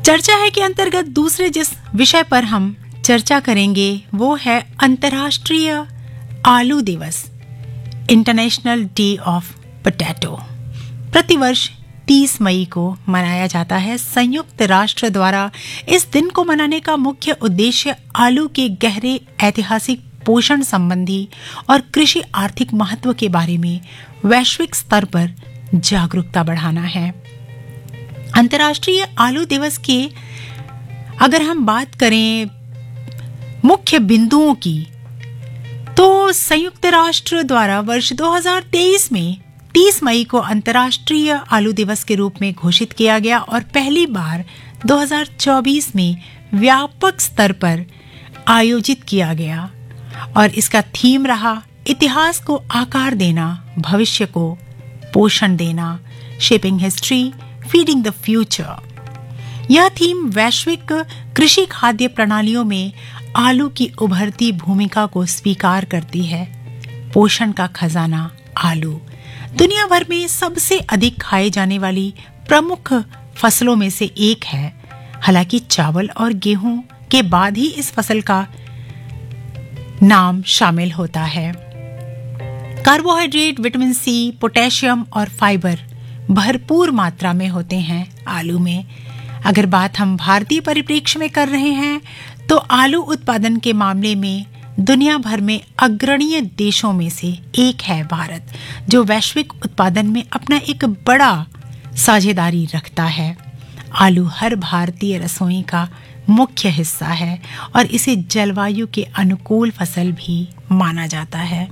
चर्चा है के अंतर्गत दूसरे जिस विषय पर हम चर्चा करेंगे वो है अंतर्राष्ट्रीय आलू दिवस, इंटरनेशनल डे ऑफ पोटैटो। प्रतिवर्ष 30 मई को मनाया जाता है। संयुक्त राष्ट्र द्वारा इस दिन को मनाने का मुख्य उद्देश्य आलू के गहरे ऐतिहासिक पोषण संबंधी और कृषि आर्थिक महत्व के बारे में वैश्विक स्तर पर जागरूकता बढ़ाना है। अंतर्राष्ट्रीय आलू दिवस के अगर हम बात करें मुख्य बिंदुओं की, तो संयुक्त राष्ट्र द्वारा वर्ष 2023 में 30 मई को अंतर्राष्ट्रीय आलू दिवस के रूप में घोषित किया गया और पहली बार 2024 में व्यापक स्तर पर आयोजित किया गया और इसका थीम रहा इतिहास को आकार देना, भविष्य को पोषण देना, shaping history, feeding the future. यह थीम वैश्विक कृषि खाद्य प्रणालियों में आलू की उभरती भूमिका को स्वीकार करती है। पोषण का खजाना आलू दुनिया भर में सबसे अधिक खाए जाने वाली प्रमुख फसलों में से एक है। हालांकि चावल और गेहूं के बाद ही इस फसल का नाम शामिल होता है। कार्बोहाइड्रेट, विटामिन सी, पोटेशियम और फाइबर भरपूर मात्रा में होते हैं आलू में। अगर बात हम भारतीय परिप्रेक्ष्य में कर रहे हैं तो आलू उत्पादन के मामले में दुनिया भर में अग्रणीय देशों में से एक है भारत, जो वैश्विक उत्पादन में अपना एक बड़ा साझेदारी रखता है। आलू हर भारतीय रसोई का मुख्य हिस्सा है और इसे जलवायु के अनुकूल फसल भी माना जाता है।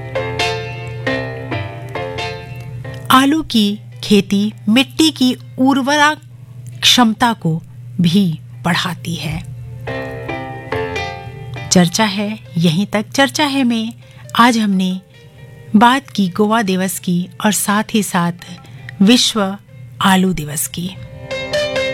आलू की खेती मिट्टी की उर्वरा क्षमता को भी बढ़ाती है। चर्चा है यहीं तक। चर्चा है में आज हमने बात की गोवा दिवस की और साथ ही साथ विश्व आलू दिवस की।